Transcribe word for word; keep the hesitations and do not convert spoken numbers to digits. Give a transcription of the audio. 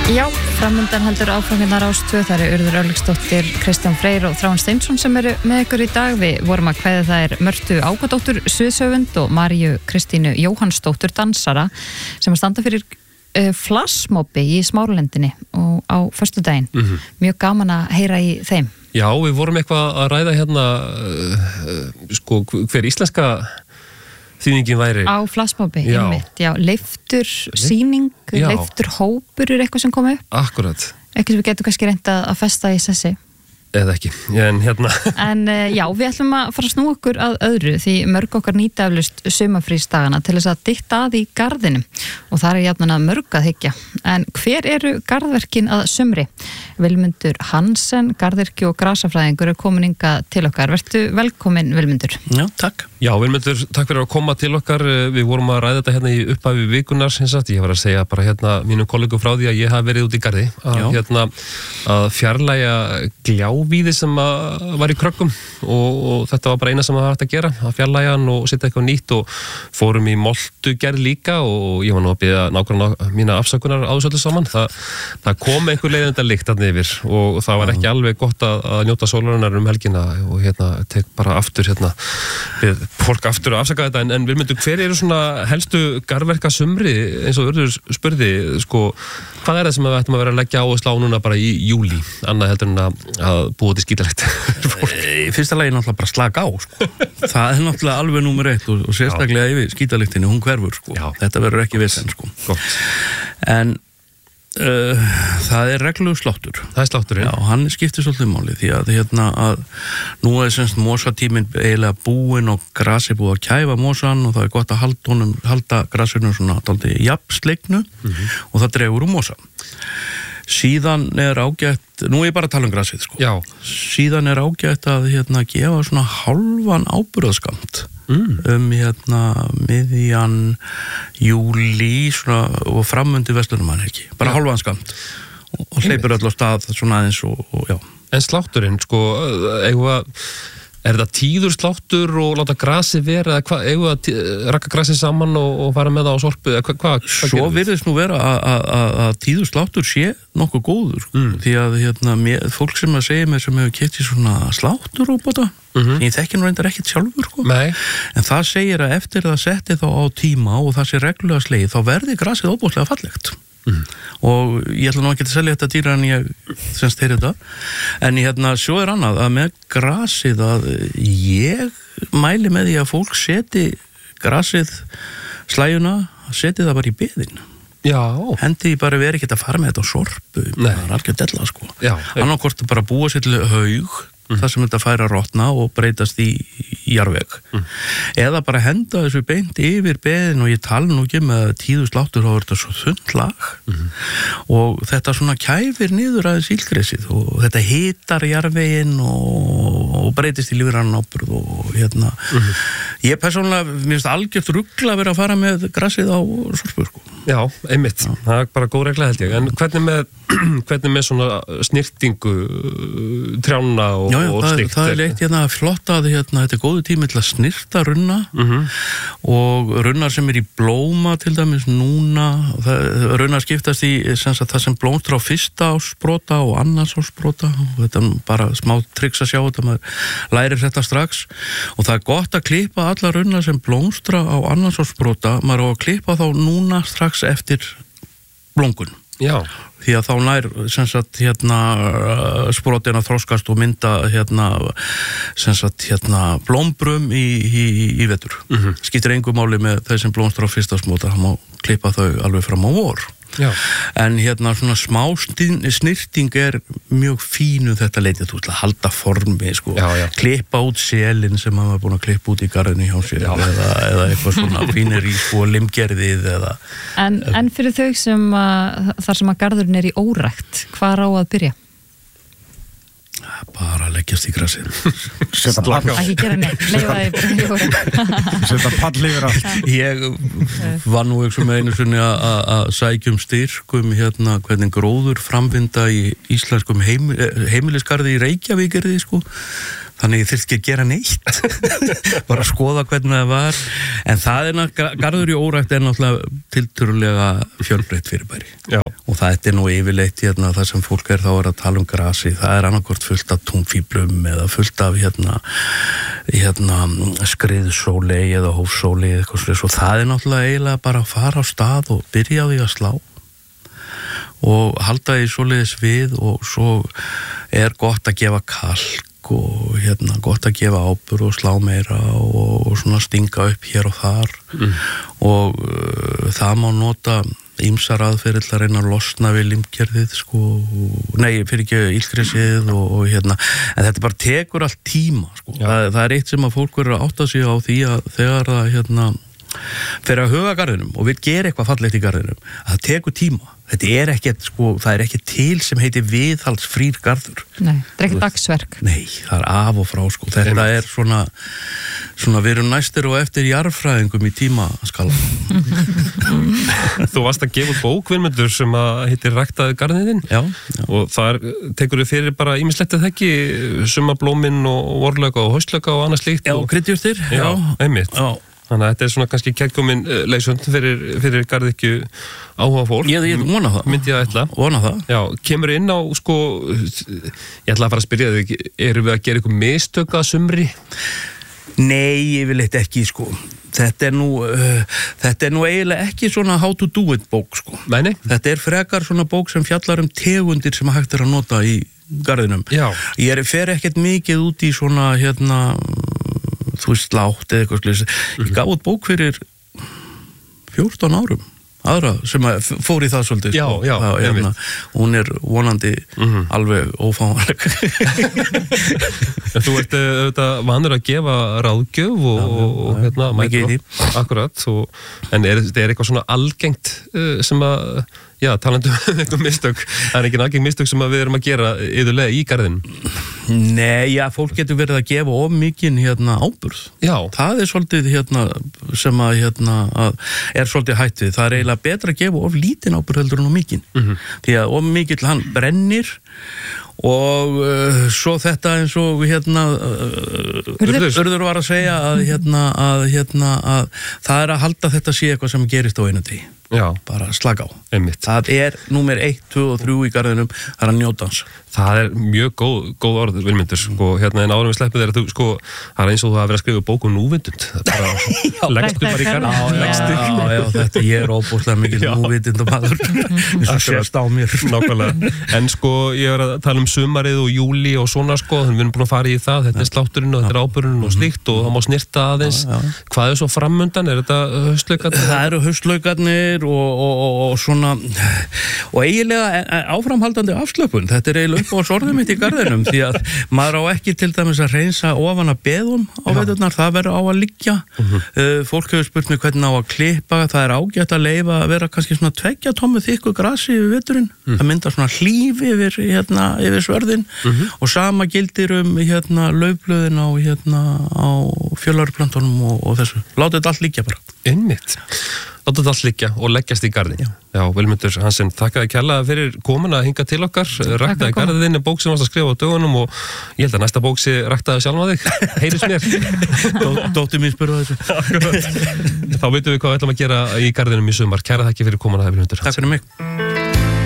Já, framundan heldur áfanginnar á Stöð. Það eru Urður Örlygsdóttir, Kristján Freyr og Þráinn Steinsson sem eru með ykkur í dag. Við vorum að kveðja það er Mörtu Ágadóttur sviðshöfund og Maríu Kristínu Jóhannsdóttur dansara sem að standa fyrir uh, flashmobbi í Smáralindinni og á föstudaginn. Mm-hmm. Mjög gaman að heyra í þeim. Já, við vorum eitthvað að ræða hérna uh, uh, sko hver íslenska þýðingin væri á flashmobbi, einmitt, já, leiftur sýning, já. Leiftur hópur er eitthvað sem kom upp. Akkurat. Eitthvað sem við getum kannski reynt að festa í sessi. Eða ekki, en hérna En já, við ætlum að fara að snúa okkur að öðru því mörg okkar nýta eflaust sumarfrísdagana til þess að dytta að í garðinum og það er jafnan að mörg að hyggja. En hver eru garðverkin að sumri? Vilmundur Hansen, garðyrki og grasafræðingur er komin hingað til okkar. Vertu velkomin, Vilmundur. Já, takk. Já, Vilmundur, takk fyrir að koma til okkar. Við vorum að ræða þetta hérna í upphafi vikunar, hins að ég var að segja bara hérna mínum kollegum frá því að ég hafi verið út í garði að, hérna, að fjarlægja gljávíði sem að var í krökkum og, og þetta var bara eina sem það var hægt að gera, að fjarlægja hann og setja eitthvað nýtt og fórum í moltugerð líka og ég var nú að biðja nákvæmlega mína afsökunar á þessu öllu saman. Það, það kom einhver leiðinda lykt þarna yfir og það var ekki alveg gott að, að njóta sólarinnar um helgina og hérna tek bara aftur hérna við fólk aftur að afsaka þetta en, en við myndum hver eru svona helstu garðverka sumri eins og Urður spurði sko hvað er það sem við ættum að vera að leggja á og slá núna bara í júlí annað heldur en að, að búa til skítalegt Í fyrsta lagi náttúrulega bara slaka á sko. Það er náttúrulega alveg númer eitt og, og sérstaklega yfir skítalegtinni, hún hverfur sko. Þetta verður ekki vesen sko. En Uh, það er reglulegu sláttur. Það er sláttur, já. Já, hann skiptir svolítið máli því að hérna að nú er semst mosatíminn eiginlega búinn og grasi búið að kæfa mosan og það er gott að halda honum, halda grasinu svona dálítið jafnsleiknu mm-hmm. og það dregur úr mosa. Síðan er ágætt, nú er ég bara að tala um grasið sko. Já. Síðan er ágætt að hérna gefa svona hálfan áburðarskamt mm. um hérna miðjan júlí svona og framundi verslunumann ekki. Bara ja. hálfan skamt og, og hleypur öll á stað svona aðeins og, og já. En slátturinn sko, eigum að er þetta tíður sláttur og láta grasi vera eða hvað, eigum að rakka grasi saman og, og fara með það á sorpu eða hvað hva, hva Svo virðist nú vera að tíður sláttur sé nokkuð góður mm. því að hérna, með, fólk sem að segja mér sem hefur keypt í svona slátturróbota mm-hmm. ég þekki nú reyndar ekkert sjálfur sko. En það segir að eftir það setti þá á tíma og það sé reglulega slegið þá verði grasið óbúslega fallegt Mm. og ég ætla nú ekki að selja þetta dýra en ég semst heyri þetta en ég hérna, svo er annað að með grasið að ég mæli með því að fólk seti grasið slæjuna, seti það bara í beðin Já. Hendi bara verið ekki að fara með þetta á sorpu það er algjör della sko annarkort bara búa sér til haug Mm. það sem þetta fær að rotna og breytast í, í jarðveg mm. eða bara henda þessu beint yfir beðin og ég tala nú ekki með tíðu sláttur þá er þetta svo þund lag mm. og þetta svona kæfir niður aðeins ílgresið og þetta hitar jarðvegin og, og breytist í lífrann áburð og hérna mm. ég persónulega, mér finnst algjört rugla að vera að fara með grasið á sorpu sko. Já, einmitt, Já. Það er bara góð regla held ég en hvernig með, hvernig með svona snirtingu trjána og Já, já, það, það er eitt hérna flott að hérna, þetta er góðu tími til að snirta runna mm-hmm. og runnar sem er í blóma til dæmis núna það, runnar skiptast í sem það sem blómstra á fyrsta ásprota og annars ásprota og þetta er bara smá triks að sjá þetta maður lærir þetta strax og það er gott að klippa alla runnar sem blómstra á annars ásprota maður á að klippa þá núna strax eftir blóngun Já. Því að þá nær sem sagt hérna sprotin að þroskast og mynda hérna sem sagt hérna blómbrum í, í, í vetur. Mm-hmm. Skiptir engu máli með þeir sem blómstra á fyrsta smóta, það má klippa þau alveg fram á vor. Já. En hérna svona smá snirting er mjög fínu þetta leitið þú til að halda formi sko, já, já. Klippa út selin sem maður er búin að klippa út í garðinu hjá sér eða, eða eitthvað svona fínir í sko limgerðið eða En, en fyrir þau sem að, þar sem að garðurinn er í órækt, hvað á að byrja? Bara leggjast í grasið Setta pall Ekki gera neitt, leiða þig bara Setta pall yfir allt Ég var nú ekki með einu sinni að sækjum styrkum hérna hvernig gróður framvinda í íslenskum heim, heimilisgarði í Reykjavík er því sko þannig ég þyrfti ekki að gera neitt bara að skoða hvernig það var en það er náttúrulega, garður í órækt er náttúrulega tiltölulega fjölbreytt fyrirbæri Já. og það er nú yfirleitt hérna, það sem fólk er þá er að tala um grasi, það er annarkvort fullt af túnfíblum eða fullt af hérna, hérna skriðsólei eða hófsólei eða eitthvað slúið, svo það er náttúrulega eiginlega bara að fara á stað og byrja á því að slá og halda því svoleiðis við og svo er gott að gefa kalk og hérna gott að gefa ábur og slá meira og, og svona stinga upp hér og þar mm. og uh, það má nota ýmsar aðferðir til að reyna að losna við limgerðið sko, nei, fyrir ekki ílskrisið og, og hérna, en þetta bara tekur allt tíma sko, það, það er eitt sem að fólk verður að átta sig á því að þegar það hérna fyrir að huga garðinum og vil gera eitthvað fallegt í garðinum, að það tekur tíma þetta er ekkert, sko, það er ekkert til sem heitir viðhaldsfrýr garður Nei, það er ekkert dagsverk Nei, það er af og frá, sko, þetta er svona svona, við erum næstir og eftir jarðfræðingum í tímaskala Þú varst að gefa út bók, Vilmundur, sem að heitir Ræktaðu garðinn þinn Já, já. og þar tekur þið fyrir bara ýmislegt að þekki sumablómin og vorlauka og haustlauka og annað slíkt Já, og kryddjurtir Já, einmitt Já Þannig að þetta er svona kannski kærkomin leysund fyrir, fyrir garðekju áhuga fólk. Ég, ég vona það. Myndi ég að ætla. Vona það. Já, kemur inn á, sko, ég ætla að fara að spyrja þig, erum við að gera ykkur mistök að sumri? Nei, ég vil eitthvað ekki, sko. Þetta er nú, uh, þetta er nú eiginlega ekki svona how to do it bók, sko. Nei, nei. Þetta er frekar svona bók sem fjallar um tegundir sem hægt er að nota í garðinum. Já. Ég er, fer ekkert mikið út í svona, hérna, þú veist, látt eða eitthvað slúið. Ég gaf út bók fyrir fjórtán árum, aðra sem að fór í það svolítið. Já, já, hérna, hún er vonandi mm-hmm. alveg ófáanleg. Þú ert auðvitað vanur að gefa ráðgjöf og, já, og, og hérna, mætur akkurat, og, en er þetta eitthvað svona algengt sem að Já, talandi um eitthvað mistök, það er ekki algeng mistök sem að við erum að gera yfirlega í garðin. Nei, já, fólk getur verið að gefa of mikinn hérna áburð. Já. Það er svolítið hérna sem að hérna að er svolítið hættið. Það er eiginlega betra að gefa of lítinn áburð heldur en of mikinn. Mm-hmm. Því að of mikill hann brennir og uh, svo þetta eins og hérna uh, Urður. Urður var að segja að hérna að hérna að það er að halda þetta sé eitthvað sem gerist á einu degi. Já. Bara slaka á. Einmitt. Það er númer eitt, tvö og þrjú í garðinum, það er að njóta hans. Það er mjög góð, góð orð, Vilmundur, sko, hérna en árum við sleppið þér að þú, sko, það er eins og þú hafa verið að skrifa bók um núvitund. Það er bara, leggstu bara í garðin. Já, já, já, þetta, ég er óbúslega mikil núvitund og maður. Það sést á mér. Nákvæmlega. En sko, ég er að tala um sumarið og júli og svona, sko, þannig við erum búin að fara í það, þetta er slátturinn og þetta er áburinn og slíkt og það má snirta aðeins. Hvað er svo framundan? Er þetta haustlaukarnir? Það eru haustlaukarnir og, og, og, og svona og eiginlega áframhaldandi afslöpun. Þetta er eiginlega upp á sorðum mitt í garðinum því að maður á ekki til dæmis að reynsa ofan að beðum á veturnar, það verður á að liggja. Uh-huh. uh, fólk hefur spurt mig hvernig á að klippa, það er ágætt að leyfa að vera kannski svona tveggja tommu þykku grasi yfir veturinn, uh-huh. það myndar svona hlífi yfir, hérna, yfir svörðin uh-huh. og sama gildir um hérna laufblöðin á, hérna, á fjölarplantunum og, og þessu. Láta þetta allt liggja bara. Einmitt. Láta þetta allt liggja og leggjast í garðin. Já, Já Vilmundur Hansen, þakkaði kærlega fyrir komuna að hinga til okkar. Ræktaði garðin er bók sem varst að skrifa á dögunum og ég held að næsta bók sé Ræktaði sjálf að þig. Heyris mér. Dó, dóttir mín spurði þessu. Þá veitum við hvað við ætlum að gera í garðinum í sumar. Kæra þakki fyrir komuna, Vilmundur Hansen. Takk fyrir mig.